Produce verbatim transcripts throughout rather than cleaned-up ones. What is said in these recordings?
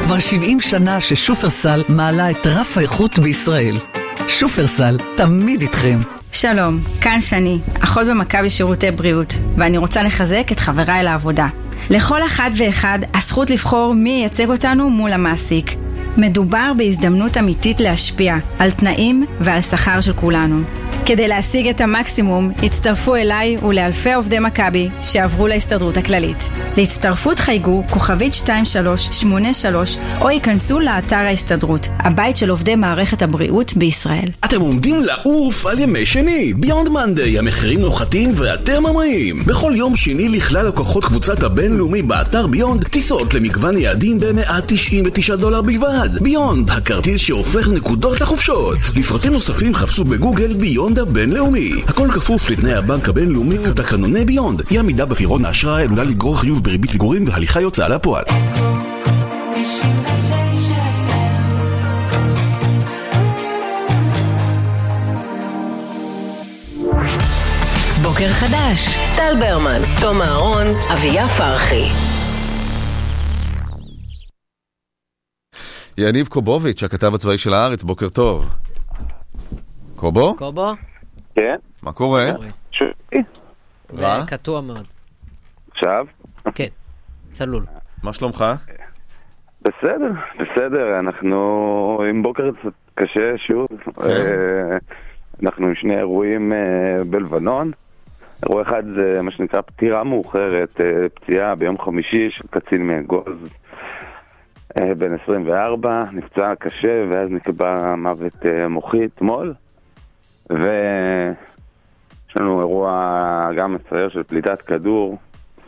כבר שבעים שנה ששופרסל מעלה את רף האיכות בישראל. שופרסל, תמיד איתכם. שלום, כאן שני, אחות במכבי שירותי בריאות, ואני רוצה לחזק את חבריי לעבודה. לכל אחד ואחד הזכות לבחור מי ייצג אותנו מול המעסיק. מדובר בהזדמנות אמיתית להשפיע על תנאים ועל שכר של כולנו. כדי להשיג את המקסימום, הצטרפו אליי ולאלפי עובדי מכבי שעברו להסתדרות הכללית. להצטרפות חייגו כוכבית שתיים שלוש שמונה שלוש או ייכנסו לאתר ההסתדרות, הבית של עובדי מערכת הבריאות בישראל. אתם עומדים לעוף על ימי שני, ביונד מנדי, המחירים נוחתים ואתם ממריאים. בכל יום שני לכלל לקוחות קבוצת הבינלאומי באתר ביונד, טיסות למגוון יעדים ב-מאה תשעים ותשעה דולר בלבד. ביונד, הכרטיס שהופך נקודות לחופשות. לפרטים נוספים חפשו בגוגל ביונד הבינלאומי. הכל כפוף לתנאי הבנק הבינלאומי ותקנוני ביונד. אי עמידה בפירעון האשראי עלולה לגרור חיוב בריבית פיגורים והליכי הוצאה לפועל. בוקר חדש, טל ברמן, תום אהרון, אביה פרחי. יניב קובוביץ', הכתב הצבאי של הארץ, בוקר טוב. קובו? קובו? כן. מה קורה? שוי. רע? קטוע מאוד. עכשיו? כן, צלול. מה שלומך? בסדר, בסדר, אנחנו עם בוקר קשה שוב. אנחנו עם שני אירועים בלבנון. אירוע אחד זה מה שנקרא פטירה מאוחרת, פציעה ביום חמישי של קצין מאגוז בן עשרים וארבע, נפצע קשה ואז נקבע מוות מוחי אתמול. ויש לנו אירוע גם מצער של פליטת כדור,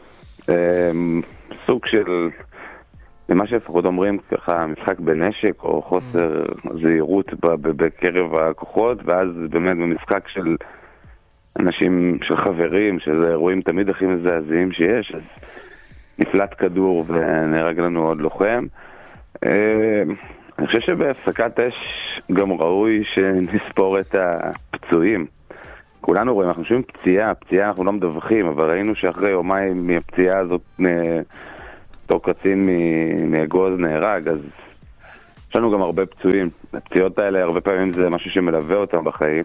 סוג של, למה שלפחות אומרים ככה, משחק בנשק או חוסר זהירות בקרב הכוחות, ואז באמת במשחק של אנשים, של חברים, שזה אירועים תמיד הכי מזעזעים שיש, אז נפלט כדור ונהרג לנו עוד לוחם. אני חושב שבהפסקת אש גם ראוי שנספור את הפצועים. כולנו רואים, אנחנו חושבים פציעה, פציעה אנחנו לא מדווחים, אבל ראינו שאחרי יומיים מהפציעה הזאת אותו קצין מאגוז נהרג, אז יש לנו גם הרבה פצועים. הפציעות האלה הרבה פעמים זה משהו שמלווה אותם בחיים,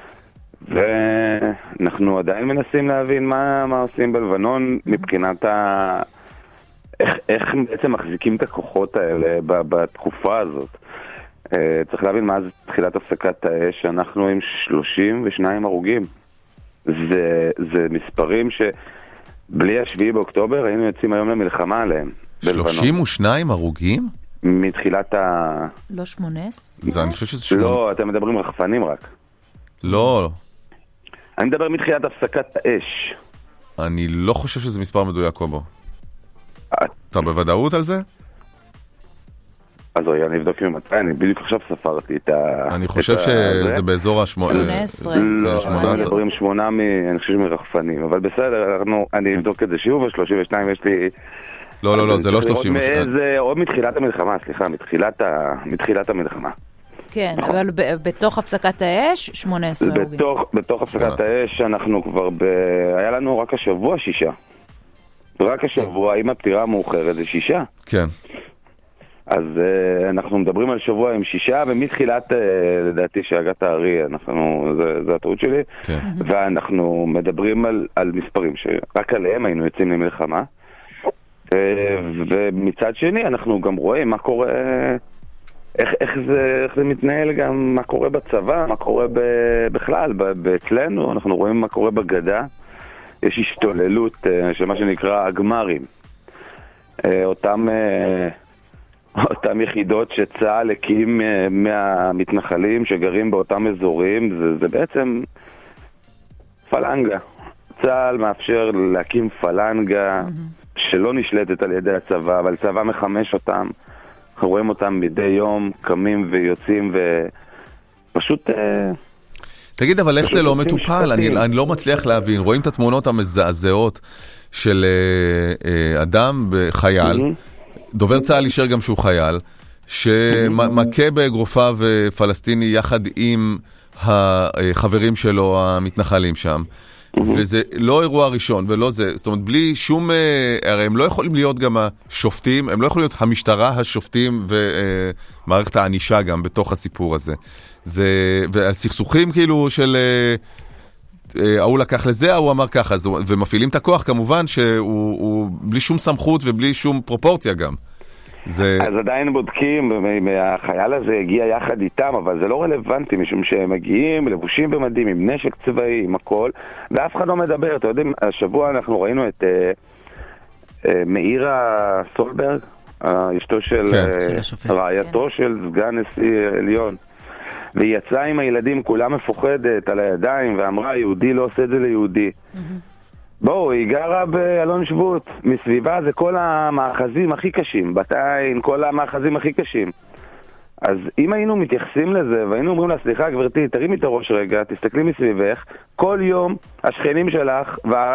ואנחנו עדיין מנסים להבין מה, מה עושים בלבנון מבחינת ה... איך, איך בעצם מחזיקים את הכוחות האלה בתקופה הזאת. Uh, צריך להבין מה זה תחילת הפסקת האש, אנחנו עם שלושים ושניים הרוגים. זה, זה מספרים שבלי השביעי באוקטובר היינו יוצאים היום למלחמה עליהם. שלושים ושניים הרוגים? מתחילת ה... לא שמונה עשרה? זה, אני חושב שזה שמונה. לא, אתם מדברים רחפנים רק. לא. אני מדבר מתחילת הפסקת האש. אני לא חושב שזה מספר מדויק קובו. אתה בוודאות על זה? אז רגע, אני אבדוק ממתי, אני בדיוק עכשיו ספרתי את ה... אני חושב שזה באזור שמונה עשרה. לא, אנחנו מדברים שמונה, אני חושב מרחפנים, אבל בסדר, אני אבדוק את זה שוב, ה-שלושים ושתיים יש לי... לא, לא, לא, זה לא שלושים ושתיים. זה עוד מתחילת המלחמה, סליחה, מתחילת המלחמה. כן, אבל בתוך הפסקת האש, שמונה עשרה הרוגים. בתוך הפסקת האש אנחנו כבר ב... היה לנו רק השבוע שישה. רק השבוע, עם הפטירה המאוחרת, זה שישה. כן. אז uh, אנחנו מדברים על שבוע עם שישה, ומתחילת, uh, לדעתי, שהגעת הארי, אנחנו, זה, זה הטעות שלי, כן. ואנחנו מדברים על, על מספרים שרק עליהם היינו יוצאים למלחמה, uh, ומצד שני אנחנו גם רואים מה קורה, איך, איך, זה, איך זה מתנהל גם, מה קורה בצבא, מה קורה ב, בכלל, ב, אצלנו, אנחנו רואים מה קורה בגדה, יש השתוללות uh, של מה שנקרא הגמרים, uh, אותם... Uh, אותם יחידות שצה"ל הקים מהמתנחלים שגרים באותם אזורים, זה, זה בעצם פלנגה. צה"ל מאפשר להקים פלנגה שלא נשלטת על ידי הצבא, אבל צבא מחמש אותם. אנחנו רואים אותם מדי יום, קמים ויוצאים ופשוט... תגיד, אבל איך זה לא מטופל? אני, אני לא מצליח להבין. רואים את התמונות המזעזעות של אה, אדם בחייל, דובר צה"ל אישר גם שהוא חייל, שמכה באגרופיו פלסטיני יחד עם החברים שלו המתנחלים שם, וזה לא אירוע ראשון, ולא זה, זאת אומרת, בלי שום, הרי הם לא יכולים להיות גם השופטים, הם לא יכולים להיות המשטרה, השופטים ומערכת הענישה גם בתוך הסיפור הזה. זה, והסכסוכים כאילו של, הוא לקח לזה, הוא אמר ככה, ומפעילים את הכוח כמובן שהוא בלי שום סמכות ובלי שום פרופורציה גם. זה... אז עדיין בודקים, החייל הזה הגיע יחד איתם, אבל זה לא רלוונטי, משום שהם מגיעים, לבושים במדים, עם נשק צבאי, עם הכל, ואף אחד לא מדבר. אתה יודעים, השבוע אנחנו ראינו את אה, אה, מאירה סולברג, אשתו של, כן. אה, של רעייתו כן. של סגן נשיא עליון, והיא יצאה עם הילדים, כולה מפוחדת על הידיים, ואמרה, יהודי לא עושה את זה ליהודי. Mm-hmm. בואו, היא גרה באלון שבות, מסביבה זה כל המאחזים הכי קשים, בתיין, כל המאחזים הכי קשים. אז אם היינו מתייחסים לזה, והיינו אומרים לה, סליחה גברתי, תרימי את הראש רגע, תסתכלי מסביבך, כל יום השכנים שלך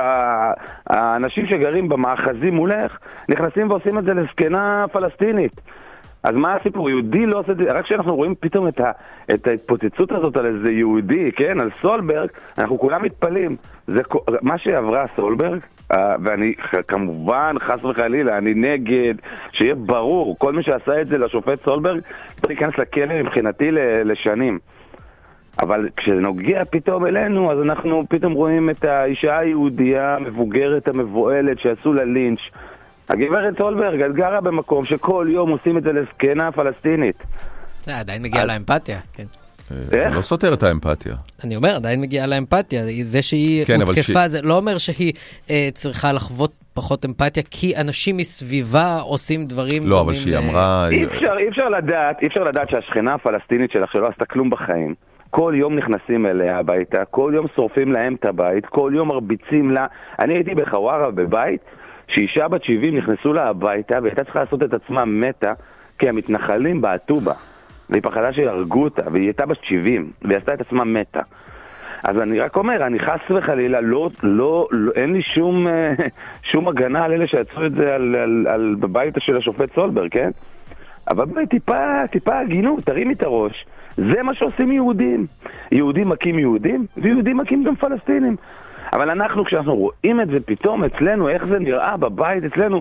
והאנשים שגרים במאחזים מולך, נכנסים ועושים את זה לזקנה פלסטינית. אז מה הסיפור? יהודי לא עושה את זה, רק כשאנחנו רואים פתאום את, ה, את ההתפוצצות הזאת על איזה יהודי, כן, על סולברג, אנחנו כולם מתפלים. זה מה שעברה סולברג, ואני כמובן, חס וחלילה, אני נגד, שיהיה ברור, כל מי שעשה את זה לשופט סולברג, צריך להיכנס לכלא מבחינתי לשנים. אבל כשנוגע פתאום אלינו, אז אנחנו פתאום רואים את האישה היהודייה המבוגרת, המבועלת, שעשו לה לינץ'. הגברת סולברג, את גרה במקום שכל יום עושים את זה לזקנה פלסטינית. זה עדיין מגיע לאמפתיה, כן. זה לא סותר את האמפתיה. אני אומר, עדיין מגיעה לאמפתיה. זה שהיא מותקפה, זה לא אומר שהיא צריכה לחוות פחות אמפתיה, כי אנשים מסביבה עושים דברים דומים. לא, אבל שהיא אמרה... אי אפשר לדעת, אי אפשר לדעת שהשכנה הפלסטינית שלך שלא עשתה כלום בחיים, כל יום נכנסים אליה הביתה, כל יום שורפים להם את הבית, כל יום מרביצים לה. אני הייתי בחווארה בבית, שאישה בת שבעים נכנסו לה הביתה, והייתה צריכה לעשות את עצמה מתה, כי המתנחלים בעטו בה, והיא פחדה שירגו אותה, והיא הייתה בת שבעים, והיא עשתה את עצמה מתה. אז אני רק אומר, אני חס וחלילה, לא, לא, לא, אין לי שום, שום הגנה על אלה שעצו את זה על, על, על, בבית של השופט סולברג, כן? אבל בי, טיפה, טיפה הגינות, תרימי את הראש. זה מה שעושים יהודים. יהודים מכים יהודים, ויהודים מכים גם פלסטינים. אבל אנחנו, כשאנחנו רואים את זה פתאום אצלנו, איך זה נראה בבית אצלנו,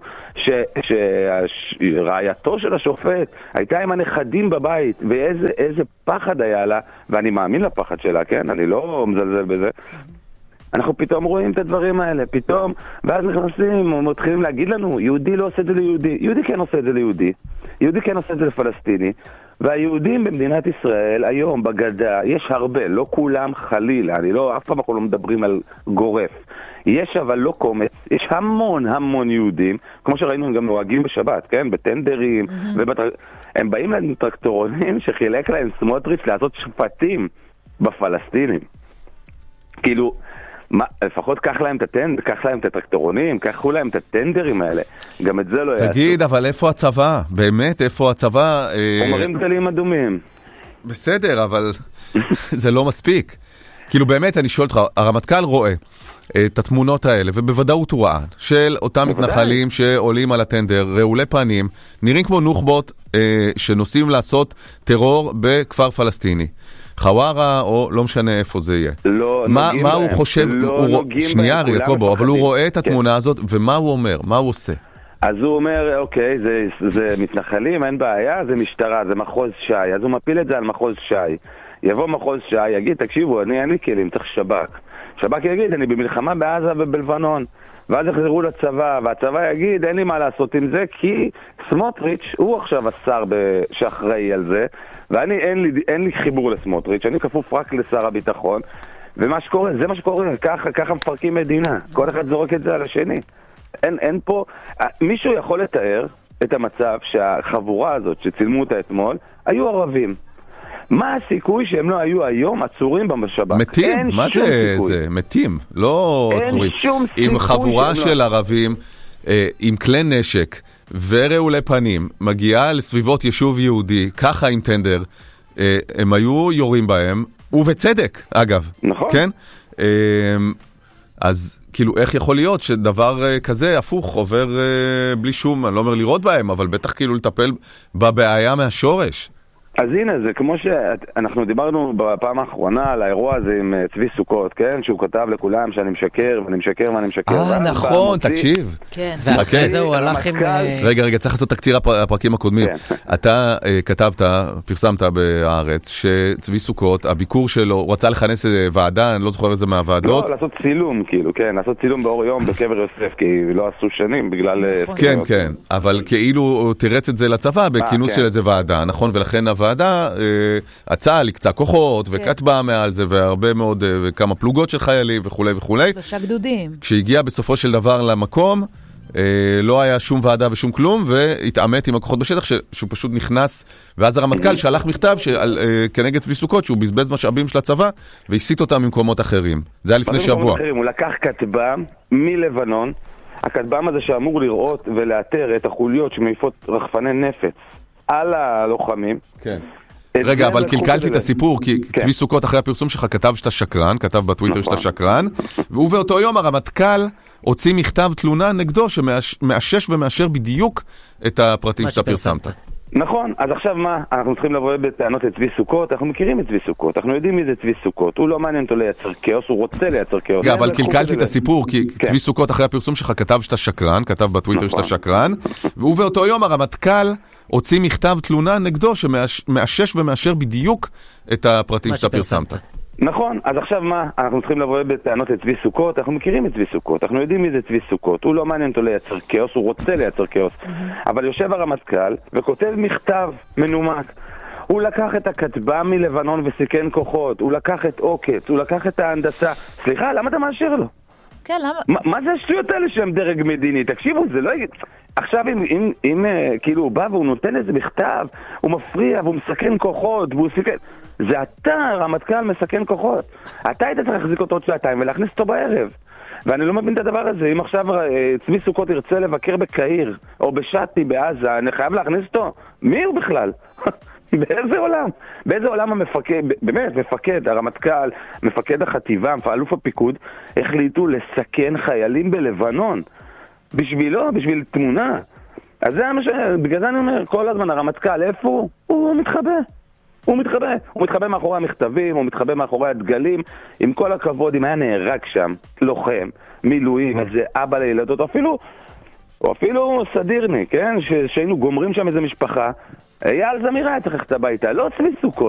שרעייתו של השופט הייתה עם הנכדים בבית, ואיזה איזה פחד היה לה, ואני מאמין לפחד שלה, כן? אני לא מזלזל בזה. אנחנו פתאום רואים את הדברים האלה, פתאום, ואז נכנסים ומתחילים להגיד לנו, יהודי לא עושה את זה ליהודי. יהודי כן עושה את זה ליהודי. יהודי כן עושה את זה לפלסטיני. והיהודים במדינת ישראל, היום, בגדה, יש הרבה, לא כולם חלילה, אני לא, אף פעם אנחנו לא מדברים על גורף. יש אבל לא קומץ, יש המון המון יהודים, כמו שראינו, הם גם נוהגים בשבת, כן? בטנדרים, mm-hmm. ובטר... הם באים להם טרקטורונים שחילק להם סמוטריץ' לעשות שפטים בפלסטינים. כאילו, מה, לפחות קח להם את הטנד, קח להם את הטרקטורונים, קחו להם את הטנדרים האלה. גם את זה לא יעשו. תגיד, אבל איפה הצבא? באמת, איפה הצבא? חומרים גדלים אדומים. בסדר, אבל זה לא מספיק. כאילו באמת, אני שואל אותך, הרמטכ"ל רואה את התמונות האלה, ובוודאות הוא ראה, של אותם מתנחלים שעולים על הטנדר, רעולי פנים, נראים כמו נוח'בות אה, שנוסעים לעשות טרור בכפר פלסטיני. חווארה, או לא משנה איפה זה יהיה. לא מה, נוגעים מה בהם. הוא חושב, לא הוא, נוגעים שנייה בהם. רגע, קובו, אבל הוא רואה את התמונה כן. הזאת, ומה הוא אומר? מה הוא עושה? אז הוא אומר, אוקיי, זה, זה מתנחלים, אין בעיה, זה משטרה, זה מחוז שי. אז הוא מפיל את זה על מחוז שי. יבוא מחוז שי, יגיד, תקשיבו, אני אין לי כלים, צריך שב"כ. שב"כ יגיד, אני במלחמה בעזה ובלבנון. ואז יחזרו לצבא, והצבא יגיד, אין לי מה לעשות עם זה, כי סמוטריץ' הוא עכשיו השר שאחראי על זה, ואני, אין לי, אין לי חיבור לסמוטריץ', אני כפוף רק לשר הביטחון, ומה שקורה, זה מה שקורה, ככה, ככה מפרקים מדינה, כל אחד זורק את זה על השני. אין, אין פה, מישהו יכול לתאר את המצב שהחבורה הזאת שצילמו אותה אתמול, היו ערבים. מה הסיכוי שהם לא היו היום עצורים בשב"כ? מתים, מה זה, זה? מתים, לא עצורים. אין שום סיכוי. עם חבורה של ערבים, עם כלי נשק ורעולי פנים, מגיעה לסביבות יישוב יהודי, ככה עם טנדר, הם היו יורים בהם, ובצדק, אגב. נכון. כן? אז כאילו, איך יכול להיות שדבר כזה הפוך עובר בלי שום, אני לא אומר לראות בהם, אבל בטח כאילו לטפל בבעיה מהשורש. אז הנה, זה כמו שאנחנו דיברנו בפעם האחרונה על האירוע הזה עם צבי סוכות, כן? שהוא כתב לכולם שאני משקר, ואני משקר, ואני משקר. אה, נכון, תקשיב. כן, ואחרי זה הוא הלך עם... רגע, רגע, צריך לעשות תקציר הפרקים הקודמים. אתה כתבת, פרסמת בהארץ, שצבי סוכות, הביקור שלו, הוא רצה לכנס ועדה, אני לא זוכר איזה מהוועדות. לא, לעשות צילום, כאילו, כן, לעשות צילום באור יום בקבר יוסף, כי לא עשו שנים בגלל... כן, כן, אבל כאילו תירץ את זה לצבא בכינוס של איזה ועדה, נכון? ולכן הוועדה, הצה"ל הקצה כוחות וכתבה מעל זה, והרבה מאוד, וכמה פלוגות של חיילים וכו' וכו'. שלושה גדודים. כשהגיע בסופו של דבר למקום, לא היה שום ועדה ושום כלום, והתעמת עם הכוחות בשטח שהוא פשוט נכנס, ואז הרמטכ"ל שלח מכתב כנגד צבי סוכות, שהוא בזבז משאבים של הצבא, והסיט אותם ממקומות אחרים. זה היה לפני שבוע. הוא לקח כטב"ם מלבנון, הכטב"ם הזה שאמור לראות ולאתר את החוליות שמעיפות רחפני נפץ על הלוחמים. כן. רגע, אבל קלקלתי את הסיפור, כי צבי סוכות אחרי הפרסום שלך כתב שאתה שקרן, כתב בטוויטר שאתה שקרן, והוא באותו יום הרמטכ"ל הוציא מכתב תלונה נגדו שמאשש ומאשר בדיוק את הפרטים שאתה פרסמת. נכון, אז עכשיו מה? אנחנו צריכים לבוא בטענות לצבי סוכות, אנחנו מכירים את צבי סוכות, אנחנו יודעים מי זה צבי סוכות, הוא לא מעניין אותו לייצר כאוס, הוא רוצה לייצר כאוס. אבל קלקלתי את הסיפור, כי צבי סוכות אחרי הפרסום שלך כתב שאתה שקרן, כתב בטוויטר שאתה שקרן, והוא באותו יום הרמטכ"ל הוציא מכתב תלונה נגדו שמאשש ומאשר בדיוק את הפרטים שאתה פרסמת. נכון, אז עכשיו מה? אנחנו צריכים לבוא בטענות לצבי סוכות, אנחנו מכירים את צבי סוכות, אנחנו יודעים מי זה צבי סוכות, הוא לא מעניין אותו לייצר כאוס, הוא רוצה לייצר כאוס. אבל יושב הרמטכ"ל וכותב מכתב מנומק. הוא לקח את הכטב"ם מלבנון וסיכן כוחות, הוא לקח את עוקץ, הוא לקח את ההנדסה. סליחה, למה אתה מאשר לו? כן, למה? מה, מה זה השטויות האלה שהם דרג מדיני? תקשיבו, זה לא... עכשיו, אם, אם, אם כאילו הוא בא והוא נותן איזה מכתב, הוא מפריע והוא מסכן כוחות, והוא סיכן... זה אתה, רמטכ"ל, מסכן כוחות. אתה היית צריך להחזיק אותו עוד שעתיים ולהכניס אותו בערב. ואני לא מבין את הדבר הזה. אם עכשיו צבי סוכות ירצה לבקר בקהיר, או בשאטי בעזה, אני חייב להכניס אותו? מי הוא בכלל? באיזה עולם? באיזה עולם המפקד, באמת, מפקד, הרמטכ"ל, מפקד החטיבה, אלוף הפיקוד, החליטו לסכן חיילים בלבנון? בשבילו, בשביל תמונה. אז זה מה ש... בגלל זה אני אומר, כל הזמן הרמטכ"ל, איפה הוא? הוא מתחבא. הוא מתחבא. הוא מתחבא מאחורי המכתבים, הוא מתחבא מאחורי הדגלים. עם כל הכבוד, אם היה נהרג שם, לוחם, מילואים, איזה אבא לילדות, או אפילו, או אפילו סדירני, כן? ש... שהיינו גומרים שם איזה משפחה, אייל זמיר היה צריך ללכת הביתה, לא צבי סוכות.